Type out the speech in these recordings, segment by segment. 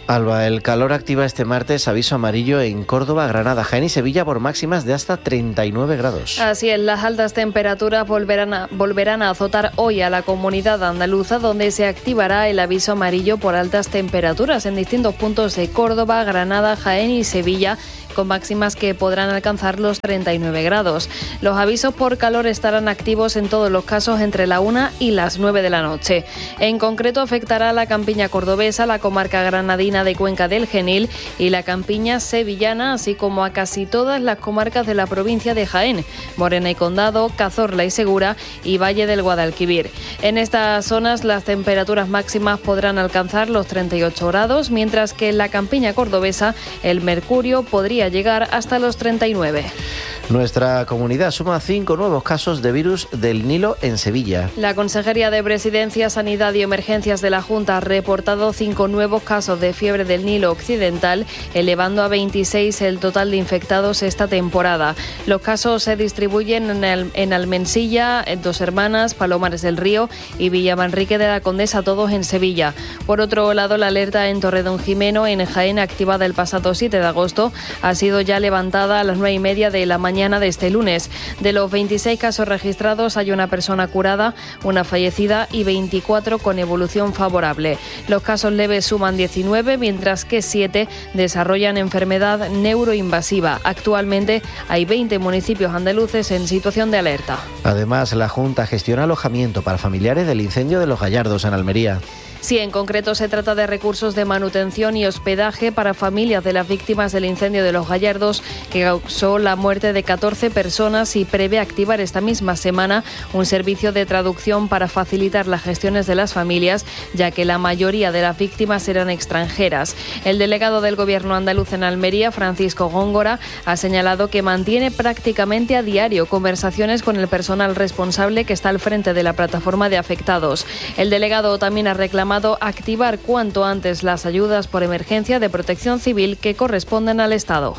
Alba, el calor activa este martes aviso amarillo en Córdoba, Granada, Jaén y Sevilla por máximas de hasta 39 grados. Así es, las altas temperaturas volverán a azotar hoy a la comunidad andaluza, donde se activará el aviso amarillo por altas temperaturas en distintos puntos de Córdoba, Granada, Jaén y Sevilla, con máximas que podrán alcanzar los 39 grados. Los avisos por calor estarán activos en todos los casos entre la 1 y las 9 de la noche. En concreto afectará a la campiña cordobesa, la comarca granadina de Cuenca del Genil y la campiña sevillana, así como a casi todas las comarcas de la provincia de Jaén, Morena y Condado, Cazorla y Segura y Valle del Guadalquivir. En estas zonas las temperaturas máximas podrán alcanzar los 38 grados, mientras que en la campiña cordobesa el mercurio podría llegar hasta los 39. Nuestra comunidad suma 5 nuevos casos de virus del Nilo en Sevilla. La Consejería de Presidencia, Sanidad y Emergencias de la Junta ha reportado 5 nuevos casos de fiebre del Nilo Occidental, elevando a 26 el total de infectados esta temporada. Los casos se distribuyen en Almensilla, en Dos Hermanas, Palomares del Río y Villamanrique de la Condesa, todos en Sevilla. Por otro lado, la alerta en Torredonjimeno, en Jaén, activada el pasado 7 de agosto, ha sido ya levantada a las 9:30 de la mañana de este lunes. De los 26 casos registrados hay una persona curada, una fallecida y 24 con evolución favorable. Los casos leves suman 19, mientras que 7 desarrollan enfermedad neuroinvasiva. Actualmente hay 20 municipios andaluces en situación de alerta. Además, la Junta gestiona alojamiento para familiares del incendio de Los Gallardos en Almería. Sí, en concreto se trata de recursos de manutención y hospedaje para familias de las víctimas del incendio de Los Gallardos, que causó la muerte de 14 personas, y prevé activar esta misma semana un servicio de traducción para facilitar las gestiones de las familias, ya que la mayoría de las víctimas eran extranjeras. El delegado del Gobierno andaluz en Almería, Francisco Góngora, ha señalado que mantiene prácticamente a diario conversaciones con el personal responsable que está al frente de la plataforma de afectados. El delegado también ha reclamado activar cuanto antes las ayudas por emergencia de protección civil que corresponden al Estado.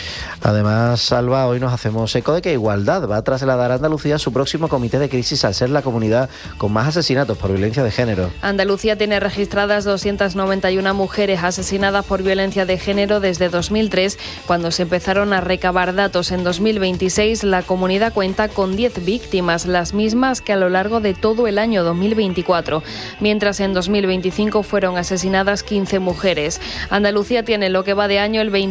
Además, Alba, hoy nos hacemos eco de que Igualdad va a trasladar a Andalucía su próximo comité de crisis al ser la comunidad con más asesinatos por violencia de género. Andalucía tiene registradas 291 mujeres asesinadas por violencia de género desde 2003, cuando se empezaron a recabar datos. En 2026 la comunidad cuenta con 10 víctimas, las mismas que a lo largo de todo el año 2024, mientras en 2025 fueron asesinadas 15 mujeres. Andalucía tiene en lo que va de año el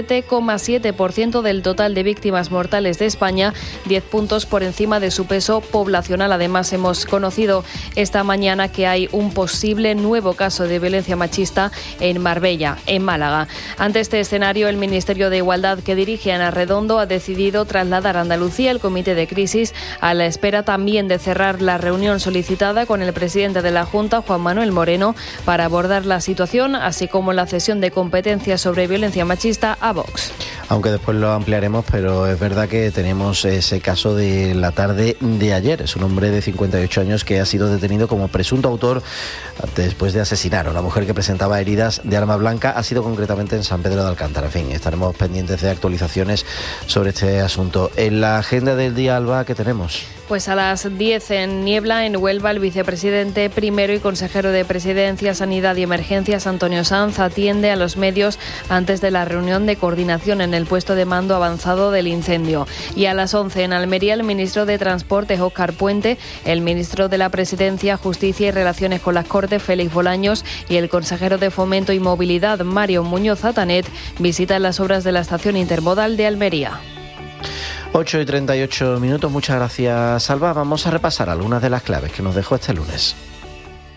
27,7% del total de víctimas mortales de España, 10 puntos por encima de su peso poblacional. Además, hemos conocido esta mañana que hay un posible nuevo caso de violencia machista en Marbella, en Málaga. Ante este escenario, el Ministerio de Igualdad, que dirige Ana Redondo, ha decidido trasladar a Andalucía el comité de crisis, a la espera también de cerrar la reunión solicitada con el presidente de la Junta, Juan Manuel Moreno, para abordar la situación, así como la cesión de competencias sobre violencia machista a Vox. Aunque después lo ampliaremos, pero es verdad que tenemos ese caso de la tarde de ayer. Es un hombre de 58 años que ha sido detenido como presunto autor después de asesinar a una mujer que presentaba heridas de arma blanca. Ha sido concretamente en San Pedro de Alcántara. En fin, estaremos pendientes de actualizaciones sobre este asunto. En la agenda del día, Alba, ¿qué tenemos? Pues a las 10 en Niebla, en Huelva, el vicepresidente primero y consejero de Presidencia, Sanidad y Emergencias, Antonio Sanz, atiende a los medios antes de la reunión de coordinación en el puesto de mando avanzado del incendio. Y a las 11 en Almería, el ministro de Transportes, Óscar Puente, el ministro de la Presidencia, Justicia y Relaciones con las Cortes, Félix Bolaños, y el consejero de Fomento y Movilidad, Mario Muñoz Atanet, visitan las obras de la estación intermodal de Almería. 8:38 minutos, muchas gracias, Alba. Vamos a repasar algunas de las claves que nos dejó este lunes.